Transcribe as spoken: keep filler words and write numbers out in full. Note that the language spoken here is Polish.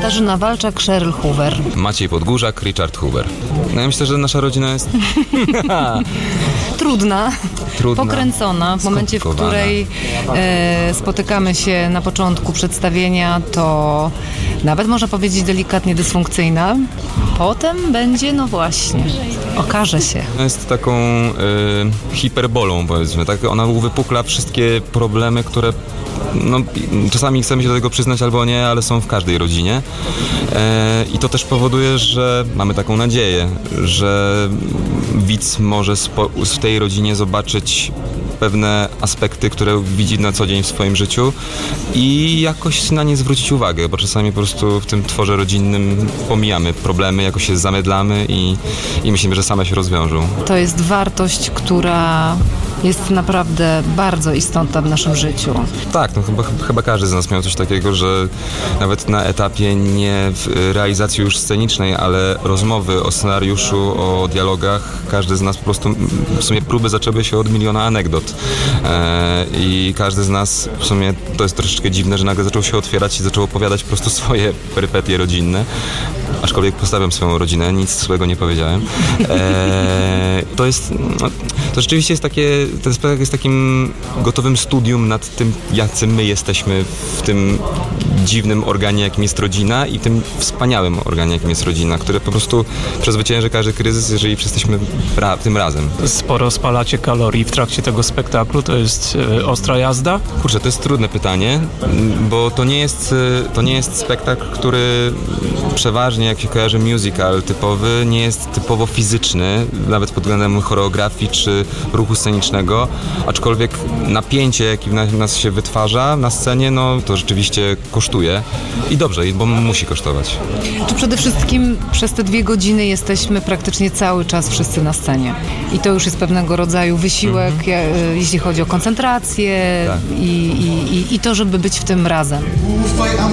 Katarzyna Walczak, Cheryl Hoover. Maciej Podgórzak, Richard Hoover. No ja myślę, że nasza rodzina jest Trudna, trudna, pokręcona. W momencie, w której e, spotykamy się na początku przedstawienia, to nawet można powiedzieć delikatnie dysfunkcyjna. Potem będzie, no właśnie, okaże się. Jest taką y, hiperbolą, powiedzmy, tak? Ona uwypukla wszystkie problemy, które no, czasami chcemy się do tego przyznać albo nie, ale są w każdej rodzinie. E, I to też powoduje, że mamy taką nadzieję, że widz może spo, w tej rodzinie zobaczyć pewne aspekty, które widzi na co dzień w swoim życiu i jakoś na nie zwrócić uwagę, bo czasami po prostu w tym tworze rodzinnym pomijamy problemy, jakoś się zamydlamy i, i myślimy, że same się rozwiążą. To jest wartość, która jest naprawdę bardzo istotna w naszym życiu. Tak, no chyba, chyba każdy z nas miał coś takiego, że nawet na etapie nie w realizacji już scenicznej, ale rozmowy o scenariuszu, o dialogach, każdy z nas po prostu, w sumie próby zaczęły się od miliona anegdot. E, I każdy z nas, w sumie to jest troszeczkę dziwne, że nagle zaczął się otwierać i zaczął opowiadać po prostu swoje perypetie rodzinne. Aczkolwiek postawiam swoją rodzinę, nic złego nie powiedziałem. E, to jest, no, to rzeczywiście jest takie, ten spektakl jest takim gotowym studium nad tym, jacy my jesteśmy w tym dziwnym organie, jakim jest rodzina i tym wspaniałym organie, jakim jest rodzina, które po prostu przezwycięży każdy kryzys, jeżeli jesteśmy ra- tym razem. Sporo spalacie kalorii w trakcie tego spektaklu, to jest e, ostra jazda? Kurczę, to jest trudne pytanie, bo to nie jest, to nie jest spektakl, który przeważnie, jak się kojarzy musical typowy, nie jest typowo fizyczny, nawet pod względem choreografii czy ruchu scenicznego, aczkolwiek napięcie, jakie w nas się wytwarza na scenie, no to rzeczywiście kosztuje i dobrze, bo musi kosztować. Czy przede wszystkim przez te dwie godziny jesteśmy praktycznie cały czas wszyscy na scenie i to już jest pewnego rodzaju wysiłek, mm-hmm. jeśli chodzi o koncentrację tak. i, i, i to, żeby być w tym razem.